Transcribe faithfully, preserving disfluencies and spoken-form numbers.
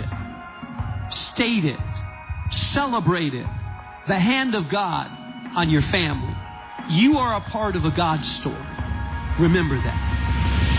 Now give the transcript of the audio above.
it. State it. Celebrate it. The hand of God on your family. You are a part of a God story. Remember that.